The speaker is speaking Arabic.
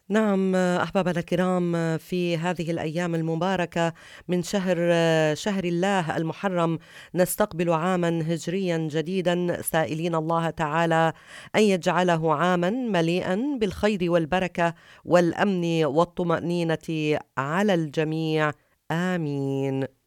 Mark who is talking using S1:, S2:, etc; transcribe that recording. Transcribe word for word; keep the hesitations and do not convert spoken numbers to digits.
S1: نعم أحبابنا الكرام، في هذه الأيام المباركة من شهر شهر الله المحرم نستقبل عاما هجريا جديدا، سائلين الله تعالى أن يجعله عاما مليئا بالخير والبركة والأمن والطمأنينة على الجميع، آمين.